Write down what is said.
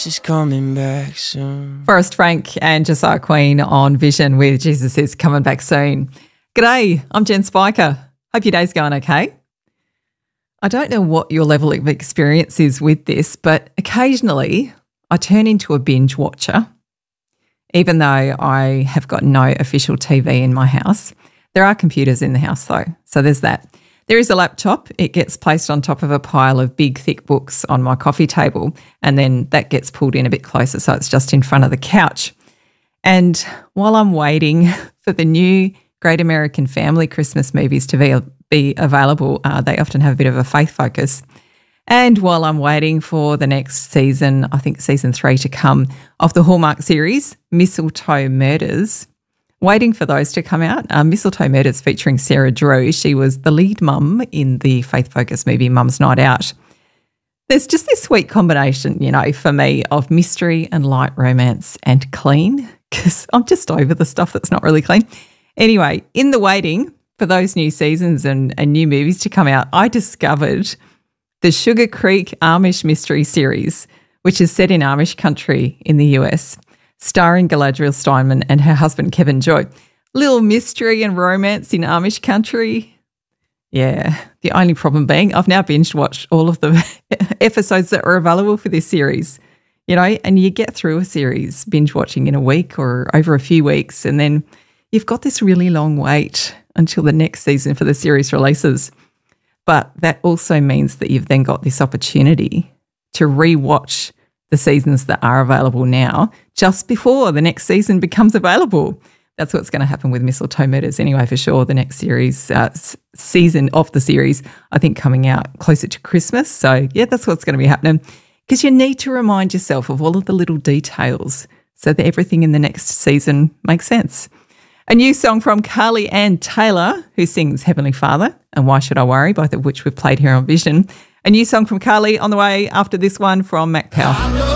She's coming back soon. Forrest Frank and Josiah Queen on Vision with Jesus Is Coming Back Soon. G'day, I'm Jen Spiker. Hope your day's going okay. I don't know what your level of experience is with this, but occasionally I turn into a binge watcher. Even though I have got no official TV in my house. There are computers in the house though, so there's that. There is a laptop. It gets placed on top of a pile of big, thick books on my coffee table, and then that gets pulled in a bit closer, so it's just in front of the couch. And while I'm waiting for the new Great American Family Christmas movies to be available, they often have a bit of a faith focus. And while I'm waiting for the next season, I think season 3 to come, of the Hallmark series, Mistletoe Murders, waiting for those to come out. Mistletoe Murders featuring Sarah Drew. She was the lead mum in the faith-focused movie Mum's Night Out. There's just this sweet combination, you know, for me of mystery and light romance and clean, because I'm just over the stuff that's not really clean. Anyway, in the waiting for those new seasons and new movies to come out, I discovered the Sugar Creek Amish Mystery Series, which is set in Amish country in the US, starring Galadriel Steinman and her husband Kevin Joy. Little mystery and romance in Amish country. Yeah, the only problem being I've now binge watched all of the episodes that are available for this series, you know, and you get through a series binge watching in a week or over a few weeks, and then you've got this really long wait until the next season for the series releases. But that also means that you've then got this opportunity to re-watch the seasons that are available now just before the next season becomes available. That's what's going to happen with Mistletoe Murders anyway, for sure. The next series, season of the series, I think coming out closer to Christmas. So, yeah, that's what's going to be happening, because you need to remind yourself of all of the little details so that everything in the next season makes sense. A new song from Carly Ann Taylor, who sings Heavenly Father and Why Should I Worry, both of which we've played here on Vision. A new song from Carly on the way after this one from Mac Powell.